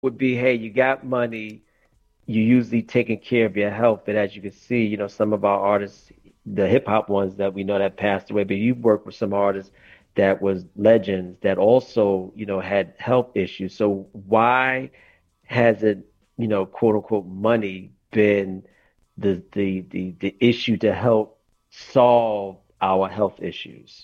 would be, hey, you got money, you usually taking care of your health. But as you can see, some of our artists, the hip hop ones that we know that passed away, but you worked with some artists that was legends that also, had health issues. So why hasn't, quote unquote, money been the issue to help solve our health issues?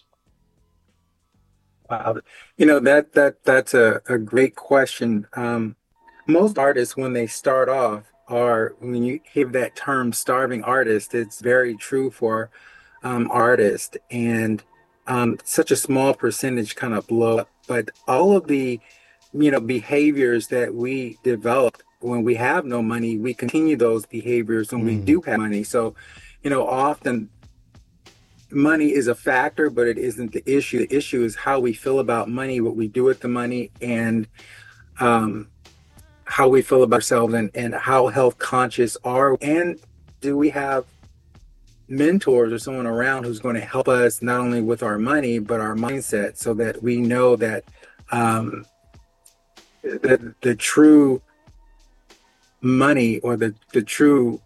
Wow. That's a great question. Most artists, when they start off, are when you hear that term starving artist, it's very true for artists, and such a small percentage kind of blow up. But all of the, behaviors that we develop when we have no money, we continue those behaviors when we Mm. do have money. So, often money is a factor, but it isn't the issue. The issue is how we feel about money, what we do with the money, and um, how we feel about ourselves, and how health conscious are. And do we have mentors or someone around who's going to help us not only with our money, but our mindset so that we know that um, the true money, or the true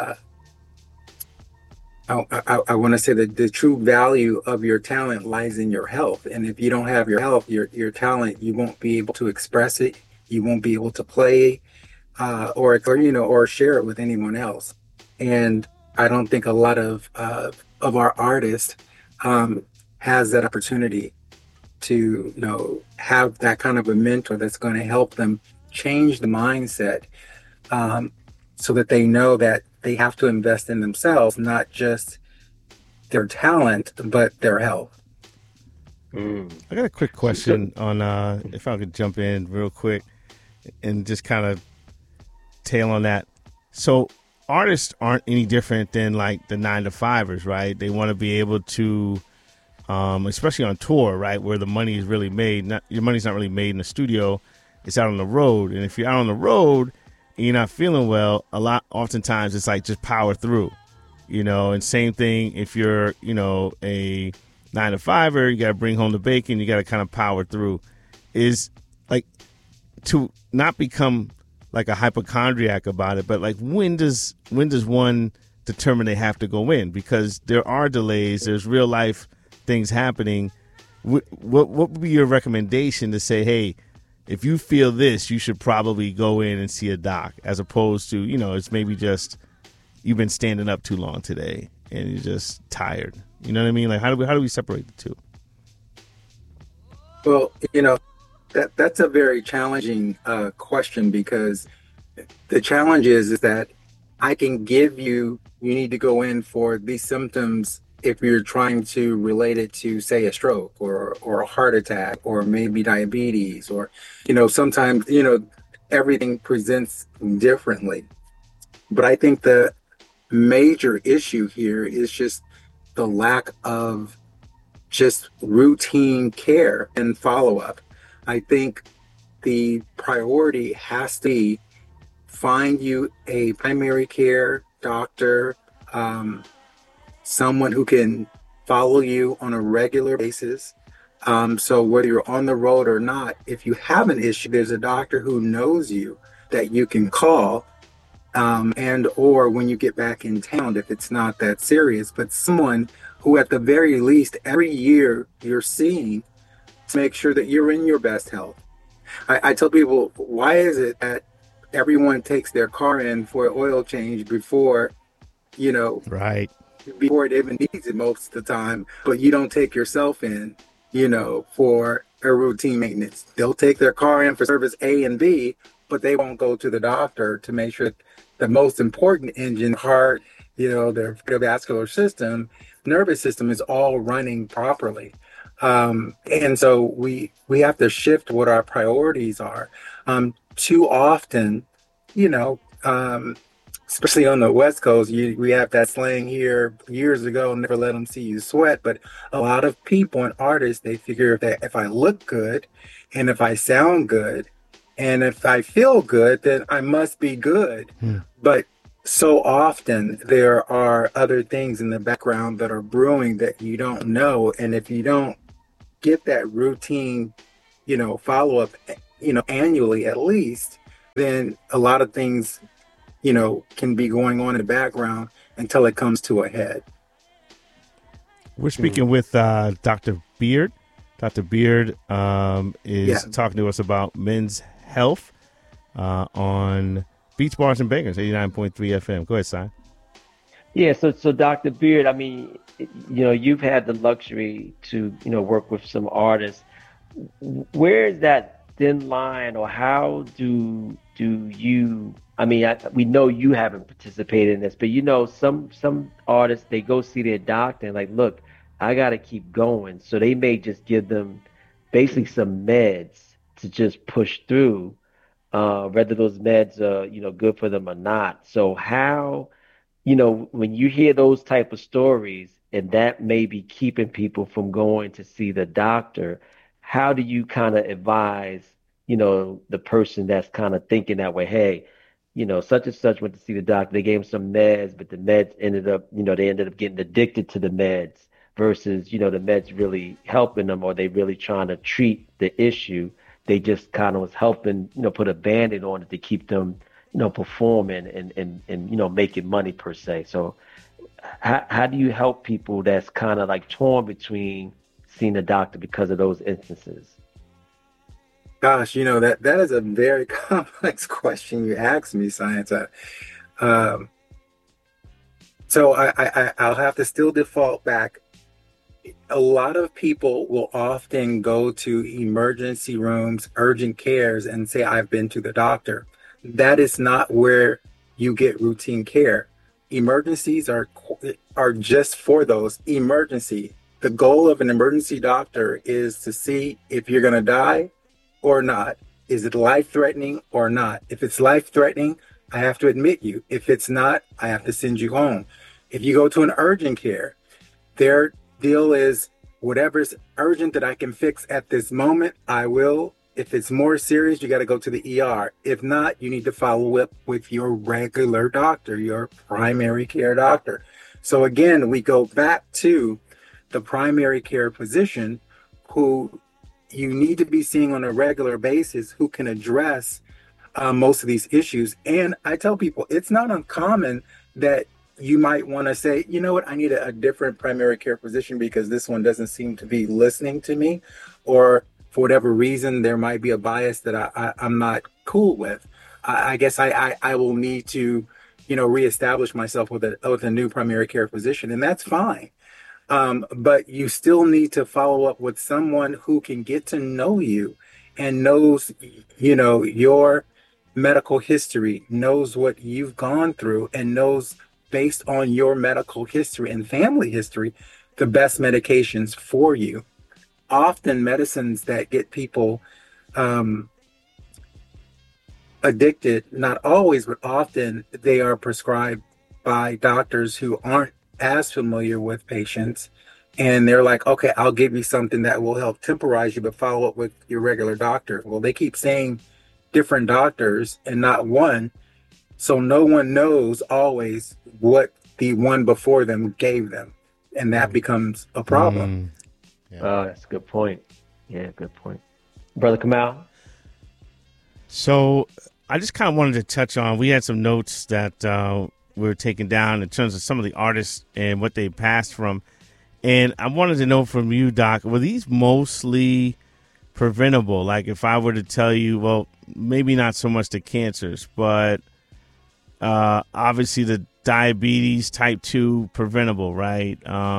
I want to say that the true value of your talent lies in your health. And if you don't have your health, your talent, you won't be able to express it. You won't be able to play, or share it with anyone else. And I don't think a lot of our artists has that opportunity to, have that kind of a mentor that's going to help them change the mindset, um, so that they know that they have to invest in themselves, not just their talent, but their health. Mm. I got a quick So, question on if I could jump in real quick and just kind of tail on that. So artists aren't any different than like the nine to fivers, right? They want to be able to, especially on tour, right, where the money is really made. Not your money's not really made in the studio; it's out on the road. And if you're out on the road and you're not feeling well, oftentimes it's like just power through, And same thing if you're, a nine to fiver, you got to bring home the bacon. You got to kind of power through. Is like to not become like a hypochondriac about it, but like when does one determine they have to go in? Because there are delays, there's real life things happening. What would be your recommendation to say, hey, if you feel this, you should probably go in and see a doc, as opposed to, it's maybe just you've been standing up too long today and you're just tired. You know what I mean? Like how do we separate the two? Well, that's a very challenging question, because the challenge is that I can give you, you need to go in for these symptoms if you're trying to relate it to, say, a stroke, or a heart attack, or maybe diabetes, or, sometimes, everything presents differently. But I think the major issue here is just the lack of just routine care and follow up. I think the priority has to be find you a primary care doctor, um, someone who can follow you on a regular basis. So whether you're on the road or not, if you have an issue, there's a doctor who knows you that you can call, and or when you get back in town, if it's not that serious, but someone who at the very least every year you're seeing to make sure that you're in your best health. I tell people, why is it that everyone takes their car in for an oil change you know, Right. before it even needs it most of the time, but you don't take yourself in, for a routine maintenance? They'll take their car in for service A and B, but they won't go to the doctor to make sure the most important engine, heart, their cardiovascular system, nervous system is all running properly. And so we have to shift what our priorities are. Too often, you know, um, especially on the West Coast, we have that slang here years ago, never let them see you sweat. But a lot of people and artists, they figure that if I look good and if I sound good and if I feel good, then I must be good. Hmm. But so often there are other things in the background that are brewing that you don't know. And if you don't get that routine, follow up, annually at least, then a lot of things, can be going on in the background until it comes to a head. We're speaking with Dr. Beard. Dr. Beard Yeah. is talking to us about men's health on Beach Bars and Bangers, 89.3 FM. Go ahead, Si. Yeah, so Dr. Beard, I mean, you've had the luxury to, work with some artists. Where is that thin line, or how do you? I mean, we know you haven't participated in this, but some artists, they go see their doctor and like, look, I got to keep going, so they may just give them basically some meds to just push through, whether those meds are good for them or not. So how? When you hear those type of stories and that may be keeping people from going to see the doctor, how do you kind of advise, the person that's kind of thinking that way, hey, such and such went to see the doctor, they gave him some meds, but the meds ended up, they ended up getting addicted to the meds versus, the meds really helping them or they really trying to treat the issue. They just kind of was helping, put a band-aid on it to keep them performing and making money per se. So how do you help people that's kind of like torn between seeing a doctor because of those instances? Gosh, that is a very complex question you asked me, Science. Um, so I'll have to still default back. A lot of people will often go to emergency rooms, urgent cares, and say, I've been to the doctor. That is not where you get routine care. Emergencies are just for those emergency. The goal of an emergency doctor is to see if you're going to die or not. Is it life threatening or not? If it's life threatening, I have to admit you. If it's not, I have to send you home. If you go to an urgent care, their deal is whatever's urgent that I can fix at this moment, I will. If it's more serious, you got to go to the ER. If not, you need to follow up with your regular doctor, your primary care doctor. So again, we go back to the primary care physician who you need to be seeing on a regular basis who can address most of these issues. And I tell people it's not uncommon that you might want to say, you know what, I need a different primary care physician because this one doesn't seem to be listening to me, or for whatever reason, there might be a bias that I'm not cool with. I guess I will need to, reestablish myself with a new primary care physician, and that's fine. But you still need to follow up with someone who can get to know you and knows, your medical history, knows what you've gone through, and knows based on your medical history and family history, the best medications for you. Often medicines that get people um, addicted, not always, but often they are prescribed by doctors who aren't as familiar with patients. And they're like, okay, I'll give you something that will help temporize you, but follow up with your regular doctor. Well, they keep saying different doctors and not one. So no one knows always what the one before them gave them. And that becomes a problem. Mm, yeah. Oh, that's a good point. Yeah, good point. Brother Kamal? So I just kind of wanted to touch on, we had some notes that we were taking down in terms of some of the artists and what they passed from. And I wanted to know from you, Doc, were these mostly preventable? Like if I were to tell you, well, maybe not so much the cancers, but obviously the diabetes type 2 preventable, right?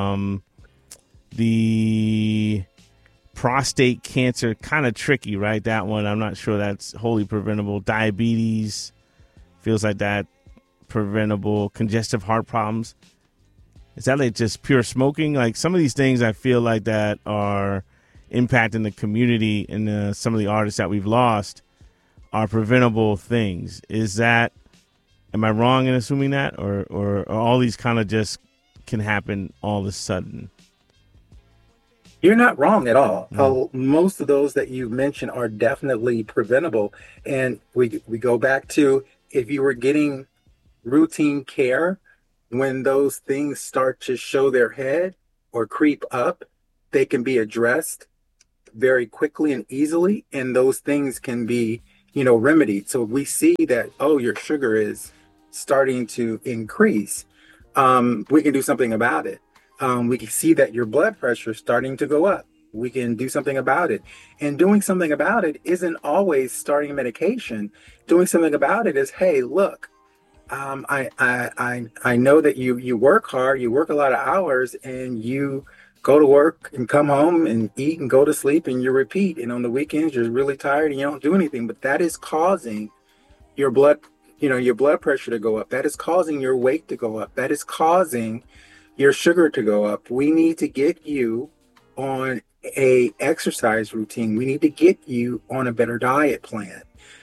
The prostate cancer, kind of tricky, right? That one, I'm not sure that's wholly preventable. Diabetes feels like that preventable. Congestive heart problems. Is that like just pure smoking? Like some of these things I feel like that are impacting the community and some of the artists that we've lost are preventable things. Is that, am I wrong in assuming that? Or all these kind of just can happen all of a sudden? You're not wrong at all. Most of those that you mentioned are definitely preventable. And we go back to if you were getting routine care, when those things start to show their head or creep up, they can be addressed very quickly and easily. And those things can be, remedied. So if we see that, oh, your sugar is starting to increase, we can do something about it. We can see that your blood pressure is starting to go up. We can do something about it. And doing something about it isn't always starting medication. Doing something about it is, hey, look, I know that you work hard, you work a lot of hours, and you go to work and come home and eat and go to sleep and you repeat. And on the weekends, you're really tired and you don't do anything. But that is causing your blood pressure to go up. That is causing your weight to go up. That is causing your sugar to go up. We need to get you on a exercise routine. We need to get you on a better diet plan.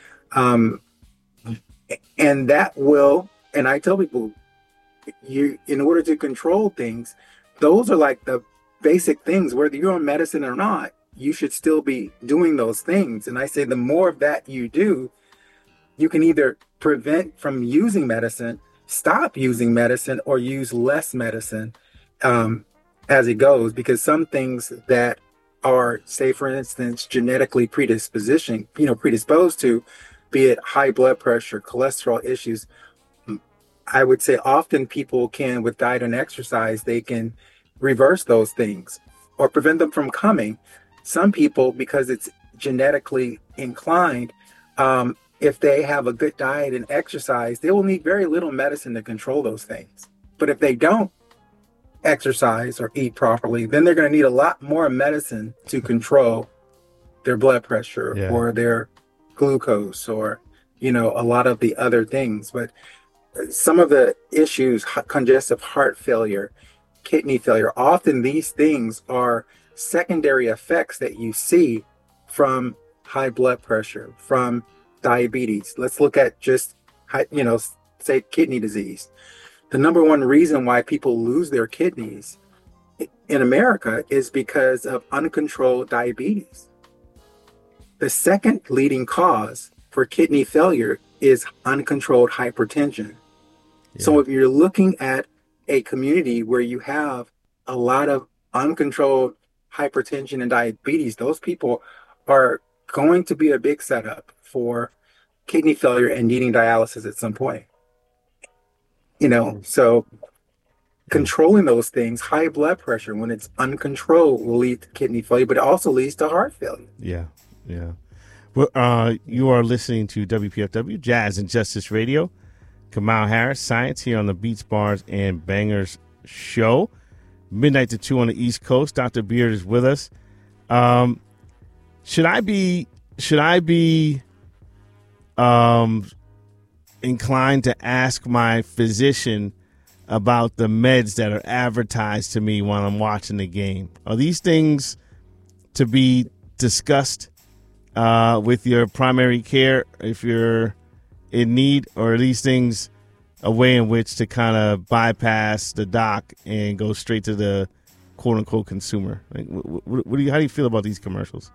And that will, and I tell people, in order to control things, those are like the basic things. Whether you're on medicine or not, you should still be doing those things. And I say the more of that you do, you can either prevent from using medicine, stop using medicine, or use less medicine as it goes. Because some things that are, say, for instance, genetically predisposed to, be it high blood pressure, cholesterol issues, I would say often people can, with diet and exercise, they can reverse those things or prevent them from coming. Some people, because it's genetically inclined, if they have a good diet and exercise, they will need very little medicine to control those things. But if they don't exercise or eat properly, then they're going to need a lot more medicine to control their blood pressure or their glucose or, a lot of the other things. But some of the issues, congestive heart failure, kidney failure, often these things are secondary effects that you see from high blood pressure, from diabetes. Let's look at just, say kidney disease. The number one reason why people lose their kidneys in America is because of uncontrolled diabetes. The second leading cause for kidney failure is uncontrolled hypertension. Yeah. So if you're looking at a community where you have a lot of uncontrolled hypertension and diabetes, those people are going to be a big setup for kidney failure and needing dialysis at some point. So controlling those things, high blood pressure, when it's uncontrolled, will lead to kidney failure, but it also leads to heart failure. Yeah. Well, you are listening to WPFW Jazz and Justice Radio. Kamau Harris, Science, here on the Beats, Bars, and Bangers show. Midnight to 2 on the East Coast. Dr. Beard is with us. Should I be inclined to ask my physician about the meds that are advertised to me while I'm watching the game? Are these things to be discussed with your primary care if you're in need, or are these things a way in which to kind of bypass the doc and go straight to the quote unquote consumer? Like, how do you feel about these commercials?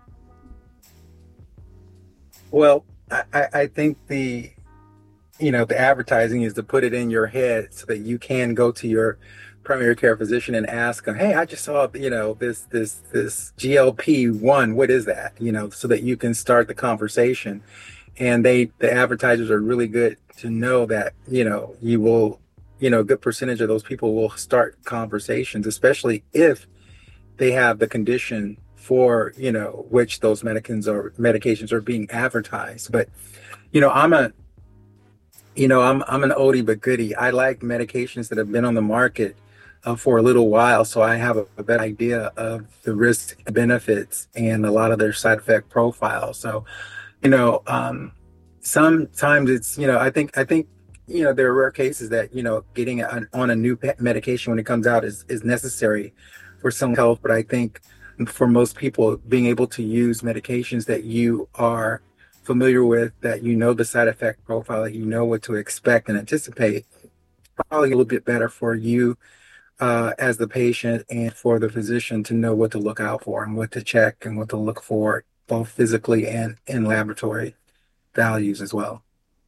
Well, I think the advertising is to put it in your head so that you can go to your primary care physician and ask them, hey, I just saw, this GLP-1, what is that? So that you can start the conversation. And the advertisers are really good to know that, you will, a good percentage of those people will start conversations, especially if they have the condition for, which those medications are being advertised. But, I'm an oldie but goodie. I like medications that have been on the market for a little while, so I have a better idea of the risks and benefits and a lot of their side effect profiles. So, sometimes it's, I think, there are rare cases that, getting on a new medication when it comes out is necessary for some health. But I think for most people, being able to use medications that you are familiar with, that the side effect profile, that what to expect and anticipate, probably a little bit better for you as the patient, and for the physician to know what to look out for and what to check and what to look for, both physically and in laboratory values as well.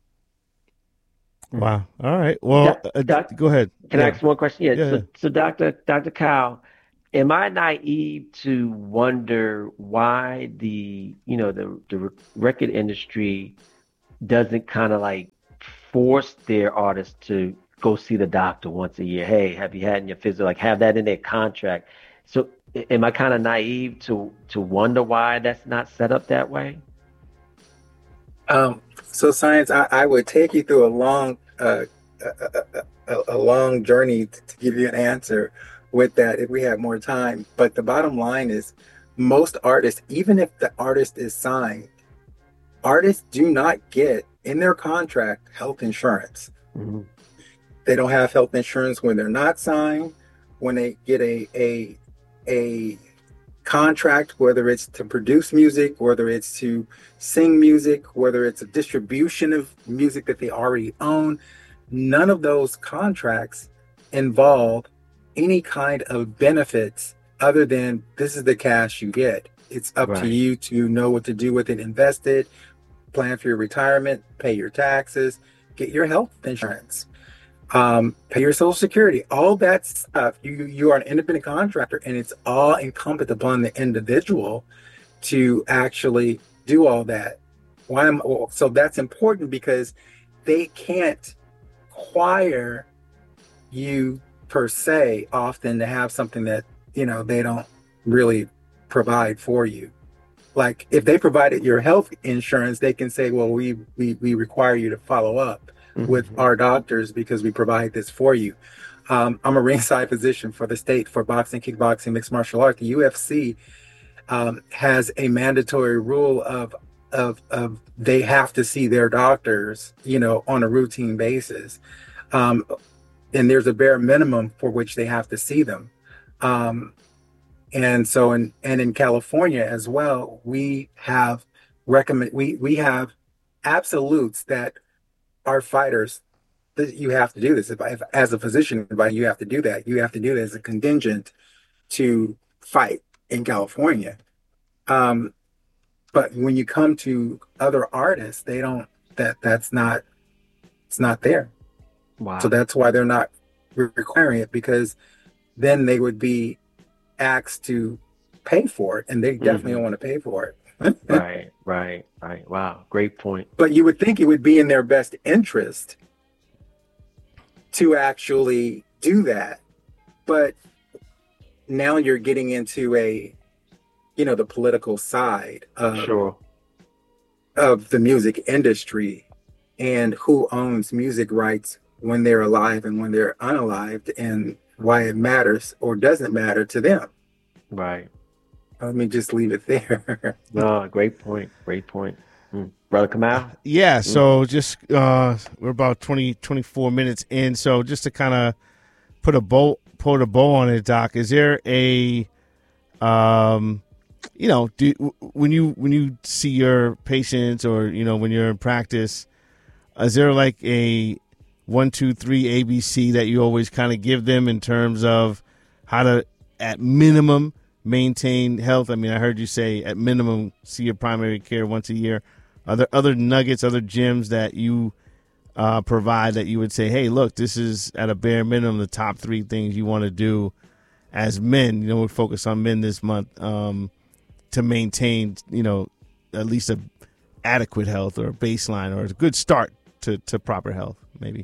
Wow. All right. Well, go ahead. Can I ask one question? Yeah. So Dr. Kyle, am I naive to wonder why the record industry doesn't kind of like force their artists to go see the doctor once a year. Hey, have you had in your physical? Like have that in their contract. So am I kind of naive to wonder why that's not set up that way? So science, I would take you through a long journey to give you an answer with that if we had more time. But the bottom line is most artists, even if the artist is signed, artists do not get in their contract health insurance. Hmm. They don't have health insurance when they're not signed. When they get a contract, whether it's to produce music, whether it's to sing music, whether it's a distribution of music that they already own, none of those contracts involve any kind of benefits other than this is the cash you get. It's up to Right. you to know what to do with it, invest it, plan for your retirement, pay your taxes, get your health insurance, pay your social security, all that stuff. You are an independent contractor, and it's all incumbent upon the individual to actually do all that. So that's important because they can't require you per se often to have something that they don't really provide for you. Like if they provided your health insurance, they can say, well, we require you to follow up with Hmm. our doctors because we provide this for you. I'm a ringside physician for the state for boxing, kickboxing, mixed martial art. The UFC has a mandatory rule of they have to see their doctors, on a routine basis. Um, and there's a bare minimum for which they have to see them. Um, and so in California as well, we have we have absolutes that our fighters that you have to do this. If as a physician, you have to do that. You have to do that as a contingent to fight in California. Um, but when you come to other artists, they don't that's not it's not there. So Wow. that's why they're not requiring it because then they would be asked to pay for it, and they definitely don't Hmm. want to pay for it. Right. Right. Right. Wow. Great point. But you would think it would be in their best interest to actually do that. But now you're getting into the political side Sure. of the music industry and who owns music rights when they're alive and when they're unalived and why it matters or doesn't matter to them. Right. Let me just leave it there. No, great point. Great point. Brother Kamal? Yeah, Mm. so just we're about 24 minutes in. So just to kind of put a bow on it, Doc, is there a when you see your patients or when you're in practice, is there like a 1, 2, 3 ABC that you always kind of give them in terms of how to, at minimum, maintain health? I mean, I heard you say at minimum see your primary care once a year. Are there other nuggets, other gems that you provide that you would say, hey, look, this is at a bare minimum the top 3 things you want to do as men? We focus on men this month to maintain, at least a adequate health or a baseline or a good start to proper health, maybe.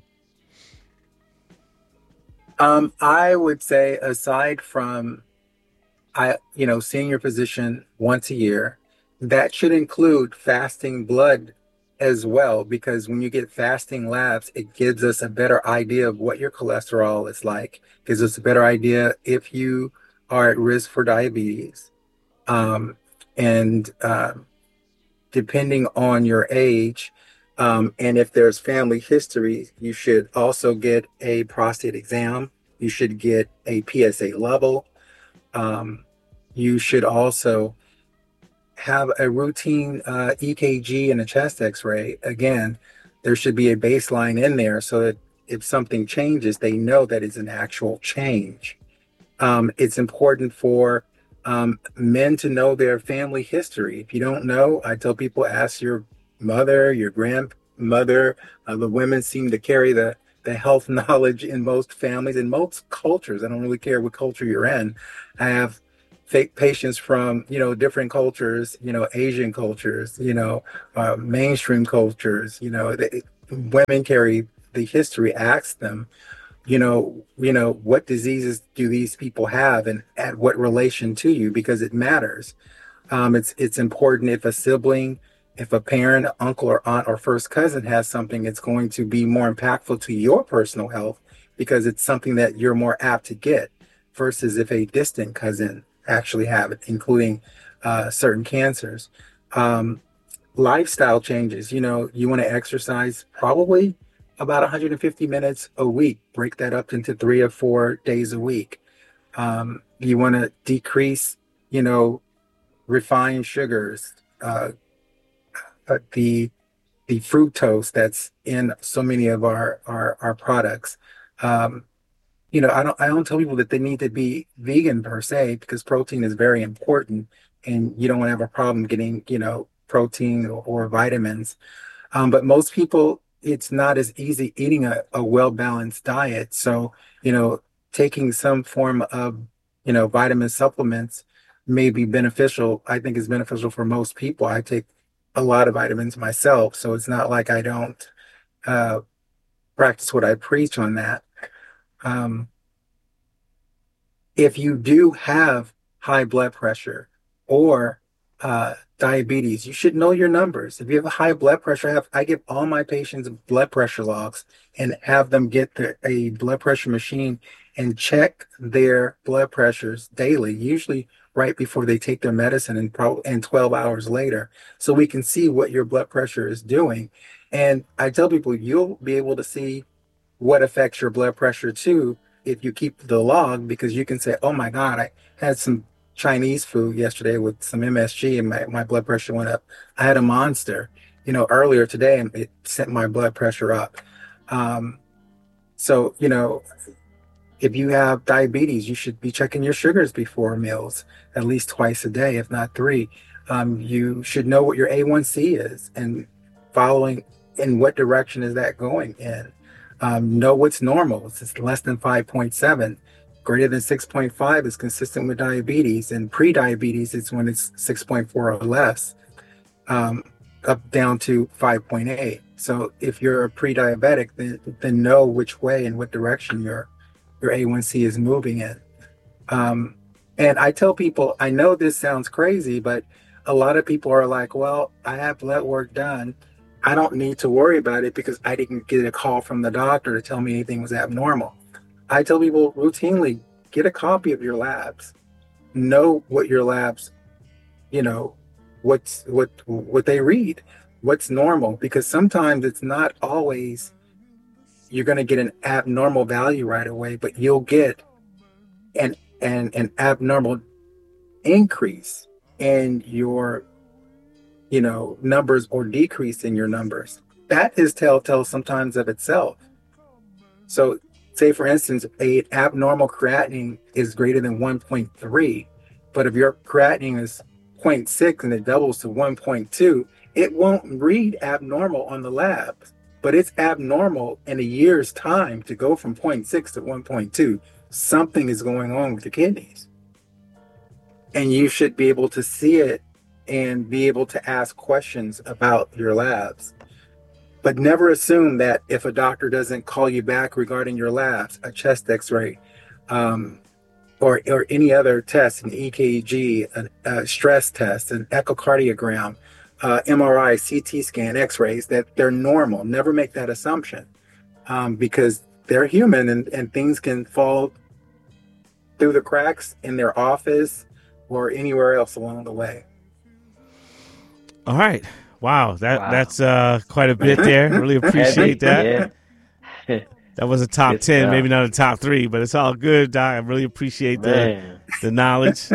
I would say aside from seeing your physician once a year, that should include fasting blood as well, because when you get fasting labs, it gives us a better idea of what your cholesterol is like, gives us a better idea if you are at risk for diabetes. And depending on your age, and if there's family history, you should also get a prostate exam. You should get a PSA level. Um, you should also have a routine EKG and a chest X-ray. Again, there should be a baseline in there so that if something changes, they know that it's an actual change. It's important for men to know their family history. If you don't know, I tell people ask your mother, your grandmother. The women seem to carry the health knowledge in most families, in most cultures. I don't really care what culture you're in. I have patients from, different cultures, Asian cultures, mainstream cultures, women carry the history. Ask them, what diseases do these people have and at what relation to you, because it matters. It's important if a sibling, if a parent, uncle or aunt or first cousin has something, it's going to be more impactful to your personal health because it's something that you're more apt to get versus if a distant cousin actually have it, including certain cancers. Lifestyle changes, you want to exercise probably about 150 minutes a week, break that up into 3 or 4 days a week. You want to decrease, refined sugars, the fructose that's in so many of our products. I don't tell people that they need to be vegan per se because protein is very important, and you don't want to have a problem getting protein or vitamins. But most people, it's not as easy eating a well-balanced diet. So, taking some form of, vitamin supplements may be beneficial. I think it's beneficial for most people. I take a lot of vitamins myself, so it's not like I don't practice what I preach on that. Um, if you do have high blood pressure or diabetes, you should know your numbers. If you have a high blood pressure, I give all my patients blood pressure logs and have them get a blood pressure machine and check their blood pressures daily, usually right before they take their medicine and 12 hours later, so we can see what your blood pressure is doing. And I tell people you'll be able to see what affects your blood pressure too if you keep the log, because you can say, oh my God, I had some Chinese food yesterday with some MSG and my blood pressure went up. I had a Monster, earlier today and it sent my blood pressure up. So, if you have diabetes, you should be checking your sugars before meals at least twice a day, if not three. You should know what your A1C is and following in what direction is that going in. Know what's normal. It's less than 5.7. Greater than 6.5 is consistent with diabetes, and pre-diabetes is when it's 6.4 or less, up down to 5.8. So if you're a pre-diabetic, then know which way and what direction your A1C is moving in. And I tell people, I know this sounds crazy, but a lot of people are like, well, I have blood work done. I don't need to worry about it because I didn't get a call from the doctor to tell me anything was abnormal. I tell people routinely, get a copy of your labs. Know what your labs, what they read, what's normal, because sometimes it's not always you're going to get an abnormal value right away, but you'll get an abnormal increase in your numbers or decrease in your numbers. That is telltale sometimes of itself. So say for instance, a abnormal creatinine is greater than 1.3, but if your creatinine is 0.6 and it doubles to 1.2, it won't read abnormal on the labs, but it's abnormal in a year's time to go from 0.6 to 1.2. Something is going on with the kidneys. And you should be able to see it and be able to ask questions about your labs. But never assume that if a doctor doesn't call you back regarding your labs, a chest x-ray, or any other test, an EKG, a stress test, an echocardiogram, MRI, CT scan, x-rays, that they're normal. Never make that assumption, because they're human and things can fall through the cracks in their office or anywhere else along the way. All right. Wow. That's quite a bit there. Really appreciate that. Yeah. That was a top Good 10, stuff. maybe not a top 3, but it's all good, Doc. I really appreciate the knowledge.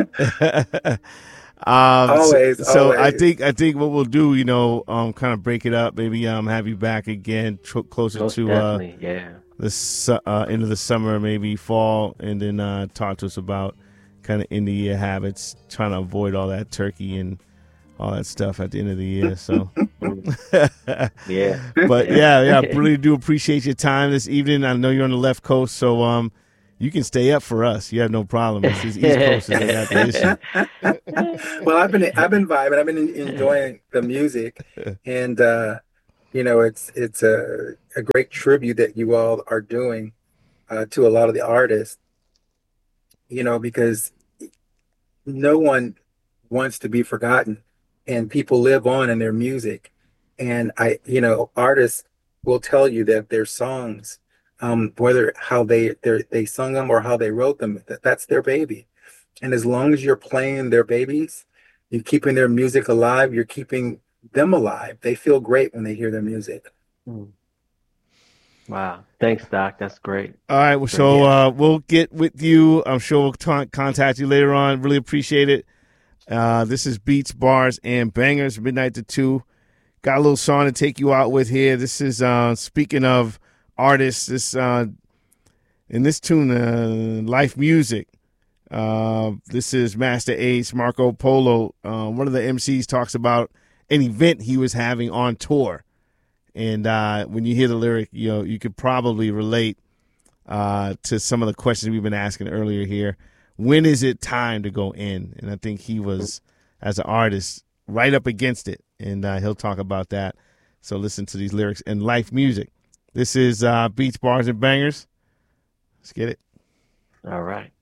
Always. I think what we'll do, kind of break it up, maybe have you back again closer Most to definitely, yeah. the end of the summer, maybe fall, and then talk to us about kind of end of year habits, trying to avoid all that turkey and all that stuff at the end of the year. So, Yeah. but yeah, really do appreciate your time this evening. I know you're on the left coast, so you can stay up for us. You have no problem. It's just East Coasters that got the issue. Well, I've been vibing. I've been enjoying the music, and it's a great tribute that you all are doing to a lot of the artists. Because no one wants to be forgotten, and people live on in their music. And artists will tell you that their songs, whether how they sung them or how they wrote them, that's their baby. And as long as you're playing their babies, you're keeping their music alive, you're keeping them alive. They feel great when they hear their music. Mm. Wow. Thanks, Doc. That's great. All right. Well, so we'll get with you. I'm sure we'll contact you later on. Really appreciate it. This is Beats, Bars, and Bangers, midnight to 2. Got a little song to take you out with here. This is, speaking of artists, in this tune, Life Music. This is Master Ace, Marco Polo. One of the MCs talks about an event he was having on tour. And when you hear the lyric, you could probably relate to some of the questions we've been asking earlier here. When is it time to go in? And I think he was, as an artist, right up against it. And he'll talk about that. So listen to these lyrics and Life Music. This is Beats, Bars, and Bangers. Let's get it. All right.